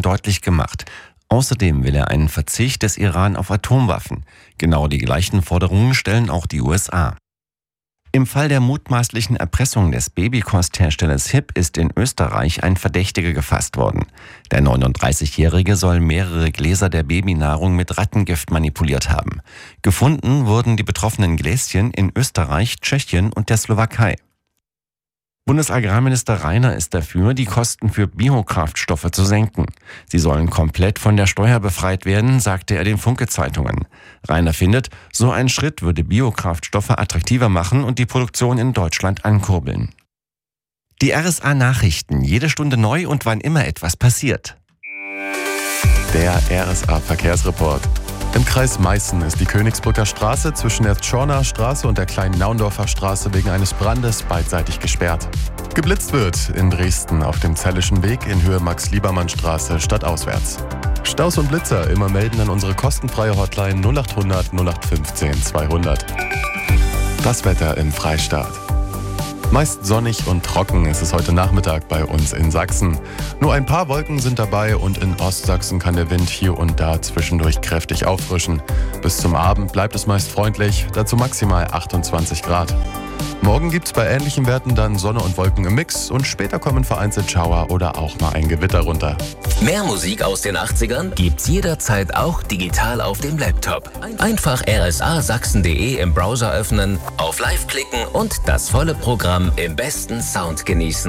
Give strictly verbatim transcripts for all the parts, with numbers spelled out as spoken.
deutlich gemacht. Außerdem will er einen Verzicht des Iran auf Atomwaffen. Genau die gleichen Forderungen stellen auch die U S A. Im Fall der mutmaßlichen Erpressung des Babykostherstellers H I P ist in Österreich ein Verdächtiger gefasst worden. Der neununddreißigjährige soll mehrere Gläser der Babynahrung mit Rattengift manipuliert haben. Gefunden wurden die betroffenen Gläschen in Österreich, Tschechien und der Slowakei. Bundesagrarminister Rainer ist dafür, die Kosten für Biokraftstoffe zu senken. Sie sollen komplett von der Steuer befreit werden, sagte er den Funke-Zeitungen. Rainer findet, so ein Schritt würde Biokraftstoffe attraktiver machen und die Produktion in Deutschland ankurbeln. Die R S A-Nachrichten, jede Stunde neu und wann immer etwas passiert. Der R S A-Verkehrsreport. Im Kreis Meißen ist die Königsbrücker Straße zwischen der Tschorner Straße und der kleinen Naundorfer Straße wegen eines Brandes beidseitig gesperrt. Geblitzt wird in Dresden auf dem Zellischen Weg in Höhe Max-Liebermann-Straße stadtauswärts. Staus und Blitzer immer melden an unsere kostenfreie Hotline null acht hundert null acht fünfzehn zweihundert. Das Wetter im Freistaat. Meist sonnig und trocken ist es heute Nachmittag bei uns in Sachsen. Nur ein paar Wolken sind dabei und in Ostsachsen kann der Wind hier und da zwischendurch kräftig auffrischen. Bis zum Abend bleibt es meist freundlich, dazu maximal achtundzwanzig Grad. Morgen gibt's bei ähnlichen Werten dann Sonne und Wolken im Mix und später kommen vereinzelt Schauer oder auch mal ein Gewitter runter. Mehr Musik aus den achtzigern gibt's jederzeit auch digital auf dem Laptop. Einfach r s a sachsen punkt d e im Browser öffnen, auf Live klicken und das volle Programm im besten Sound genießen.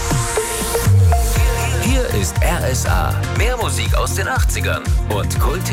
Hier ist R S A. Mehr Musik aus den achtzigern und Kult